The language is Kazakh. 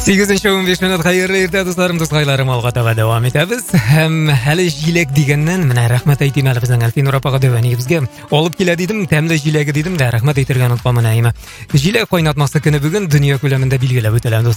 8:15 минут қайырлы ерте достарым, достайларым, алға таба давам етеміз. Әлі жилек дегеннен, міне рахмет айтайын әлі біздің Әлфинур апаға дөбәне бізге олып келе дейдім, тәмді жилегі дейдім, да рахмет айтерген ұтпамын әйімі. Жилек қойнатмасы күні бүгін дүние көлемінде белгілеп өтелем